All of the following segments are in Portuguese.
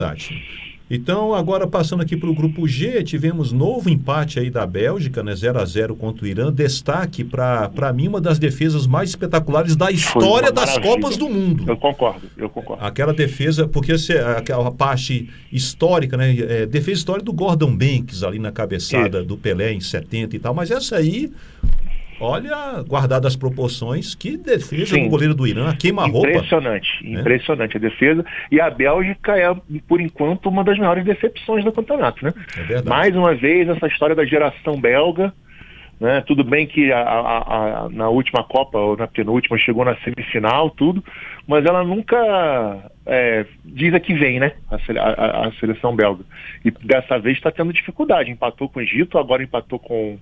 Verdade. Então, agora passando aqui para o grupo G, tivemos novo empate aí da Bélgica, né, 0-0 contra o Irã. Destaque para mim, uma das defesas mais espetaculares da história das Copas do Mundo. Eu concordo. Aquela defesa, porque aquela parte histórica, né, defesa histórica do Gordon Banks ali na cabeçada do Pelé em 70 e tal, mas essa aí, olha, guardadas as proporções, que defesa do goleiro do Irã, queima-roupa. Impressionante a defesa. E a Bélgica é, por enquanto, uma das maiores decepções do campeonato, né? É verdade. Mais uma vez, essa história da geração belga, né? Tudo bem que na última Copa, ou na penúltima, chegou na semifinal, tudo, mas ela nunca diz a que vem, né? A seleção belga. E dessa vez está tendo dificuldade. Empatou com o Egito, agora empatou com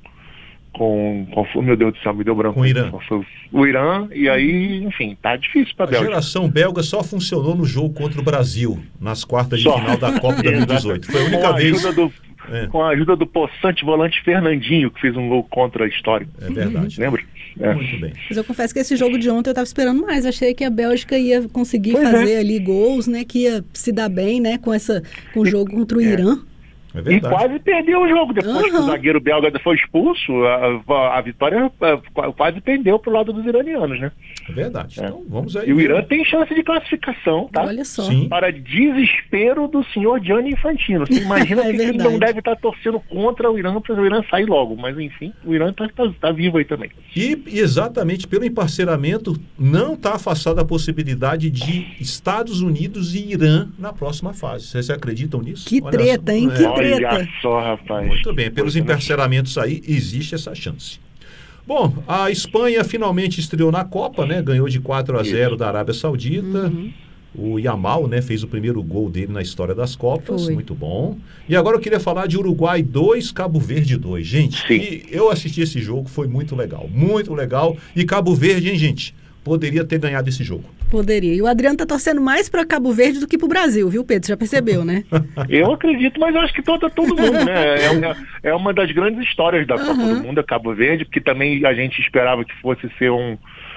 meu Deus do céu, me deu branco. Com o Irã. O Irã, e aí, enfim, tá difícil para a Bélgica. A geração belga só funcionou no jogo contra o Brasil, nas quartas de final da Copa 2018. Foi a única vez. Com a ajuda do possante volante Fernandinho, que fez um gol contra a história. É verdade. Lembra? Muito bem. Mas eu confesso que esse jogo de ontem eu estava esperando mais. Achei que a Bélgica ia conseguir fazer ali gols, né? Que ia se dar bem, né? Com o jogo contra o Irã. É e quase perdeu o jogo. Depois que o zagueiro belga foi expulso, a vitória quase pendeu pro lado dos iranianos, né? É verdade. Então, vamos aí. E o Irã tem chance de classificação, tá? Olha só. Sim. Para desespero do senhor Gianni Infantino. Você imagina que ele não deve estar torcendo contra o Irã para o Irã sair logo. Mas, enfim, o Irã tá vivo aí também. E, exatamente, pelo emparceramento, não está afastada a possibilidade de Estados Unidos e Irã na próxima fase. Vocês acreditam nisso? Que treta, hein? Que treta. Olha só, rapaz. Muito bem, pelos emparceramentos aí, existe essa chance. Bom, a Espanha finalmente estreou na Copa, né? Ganhou de 4-0 da Arábia Saudita. O Yamal, né, fez o primeiro gol dele na história das Copas. Foi. Muito bom. E agora eu queria falar de Uruguai 2, Cabo Verde 2. Gente, eu assisti esse jogo, foi muito legal. Muito legal. E Cabo Verde, hein, gente? Poderia ter ganhado esse jogo. Poderia. E o Adriano tá torcendo mais para Cabo Verde do que para o Brasil, viu, Pedro? Você já percebeu, né? Eu acredito, mas eu acho que todo mundo, né? É uma das grandes histórias da Copa do Mundo, Cabo Verde, porque também a gente esperava que fosse ser um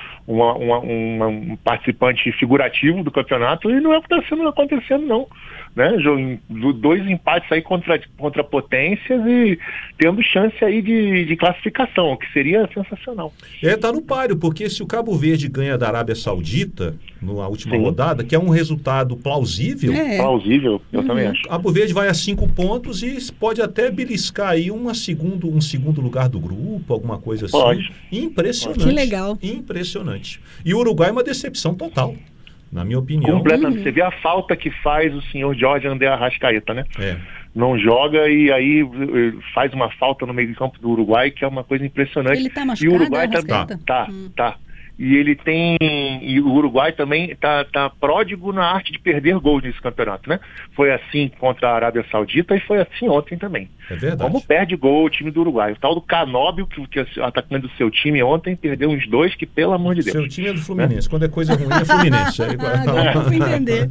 participante figurativo do campeonato, e não é o que está acontecendo, não. Né? Dois empates aí contra potências e tendo chance aí de classificação, o que seria sensacional. Tá no páreo, porque se o Cabo Verde ganha da Arábia Saudita na última rodada, que é um resultado plausível. Plausível, eu também acho. Cabo Verde vai a 5 pontos e pode até beliscar aí um segundo lugar do grupo, alguma coisa assim. Pode. Impressionante. Que legal. Impressionante. E o Uruguai é uma decepção total, na minha opinião. Completamente. Você vê a falta que faz o senhor Jorge André Arrascaeta, né? Não joga e aí faz uma falta no meio de campo do Uruguai, que é uma coisa impressionante. Ele tá machucado, e o Uruguai tá. E o Uruguai também tá pródigo na arte de perder gols nesse campeonato, né? Foi assim contra a Arábia Saudita e foi assim ontem também. É verdade. Como perde gol o time do Uruguai. O tal do Canóbio, que é o atacante do seu time ontem, perdeu uns 2 que, pelo amor de Deus. Seu time é do Fluminense. Quando é coisa ruim, é Fluminense. Agora eu fui entender.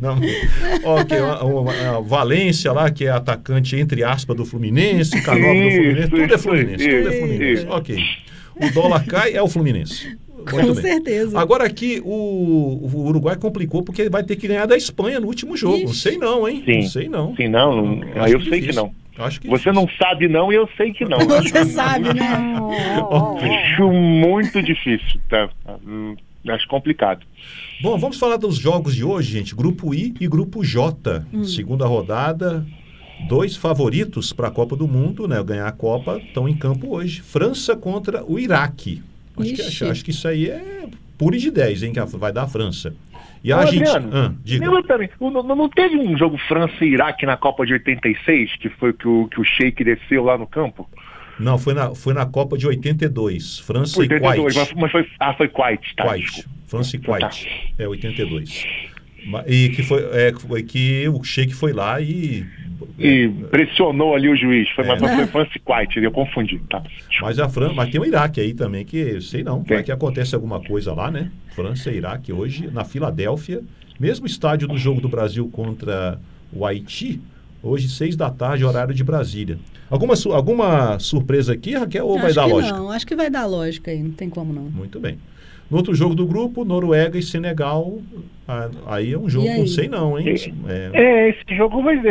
A Valência lá, que é atacante, entre aspas, do Fluminense, Canóbio do Fluminense, tudo é Fluminense. Ok. O dólar cai, é o Fluminense. Com certeza. Agora aqui o Uruguai complicou porque ele vai ter que ganhar da Espanha no último jogo. Ixi. Não sei não, hein? Sim. Não sei não. Sim, não. Eu sei que não. Acho que você não sabe não e eu sei que não. Você sabe, né? Acho muito difícil. Tá? Acho complicado. Bom, vamos falar dos jogos de hoje, gente. Grupo I e Grupo J. Segunda rodada. 2 favoritos para a Copa do Mundo, né? Ganhar a Copa, estão em campo hoje. França contra o Iraque. Acho que isso aí é puro de 10, hein? Que vai dar a França. E a Argentina. Diga. Não teve um jogo França e Iraque na Copa de 86, que foi que o Sheik desceu lá no campo? Não, foi na Copa de 82. França 82, e Kuwait. Mas foi Kuwait, tá? Kuwait. França e Kuwait. 82. E que foi que o Sheik foi lá e pressionou ali o juiz. Foi França e Kuwait, eu confundi. Tá. Mas tem o Iraque aí também, que sei não, vai que acontece alguma coisa lá, né? França e Iraque hoje, na Filadélfia, mesmo estádio do jogo do Brasil contra o Haiti, hoje 6 da tarde, horário de Brasília. Alguma surpresa aqui, Raquel, ou vai dar lógica? Não, acho que vai dar lógica aí, não tem como não. Muito bem. No outro jogo do grupo, Noruega e Senegal. Aí é um jogo, não sei não, hein? Esse jogo vai